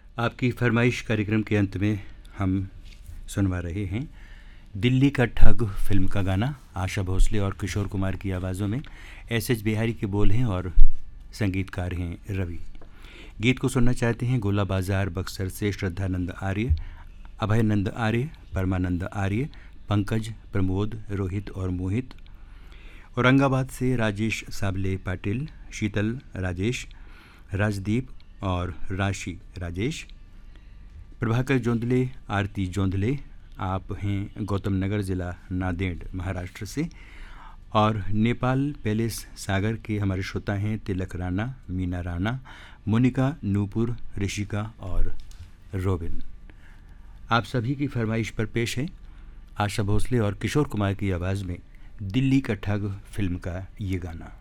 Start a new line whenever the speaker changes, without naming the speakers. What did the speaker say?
आपकी फरमाइश कार्यक्रम के अंत में हम सुनवा रहे हैं दिल्ली का ठग फिल्म का गाना। आशा भोसले और किशोर कुमार की आवाज़ों में एस बिहारी के बोल हैं और संगीतकार हैं रवि। गीत को सुनना चाहते हैं गोला बाज़ार बक्सर से श्रद्धानंद आर्य, अभयनंद आर्य, परमानंद आर्य, पंकज, प्रमोद, रोहित और मोहित। औरंगाबाद से राजेश साबले पाटिल, शीतल राजेश, राजदीप और राशि राजेश। प्रभाकर जोंदले, आरती जोंदले, आप हैं गौतम नगर ज़िला नांदेड़ महाराष्ट्र से। और नेपाल पैलेस सागर के हमारे श्रोता हैं तिलक राणा, मीना राणा, मोनिका, नूपुर, ऋषिका और रोबिन। आप सभी की फरमाइश पर पेश है आशा भोसले और किशोर कुमार की आवाज़ में दिल्ली का ठग फिल्म का ये गाना।